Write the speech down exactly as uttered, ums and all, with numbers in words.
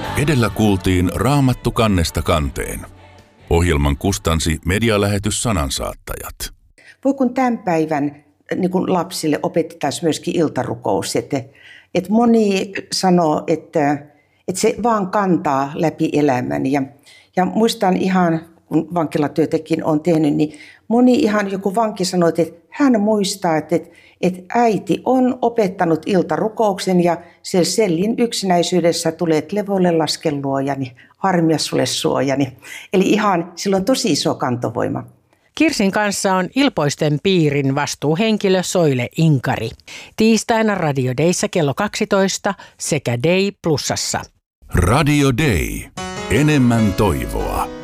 Edellä kuultiin Raamattu kannesta kanteen. Ohjelman kustansi medialähetys Sanansaattajat. Voi kun tämän päivän niin kun lapsille opetetaan myöskin iltarukous. Että, että moni sanoo, että, että se vaan kantaa läpi elämän. Ja, ja muistan ihan, kun vankilatyötäkin on tehnyt, niin moni ihan joku vanki sanoi, että hän muistaa, että, että äiti on opettanut iltarukouksen ja siellä sellin yksinäisyydessä tulee, että levolle lasken luojani, harmia sulle suojani. Eli ihan silloin tosi iso kantovoima. Kirsin kanssa on Ilpoisten piirin vastuuhenkilö Soile Inkari. Tiistaina Radio Dayssä kello kaksitoista sekä Day Plusassa. Radio Day. Enemmän toivoa.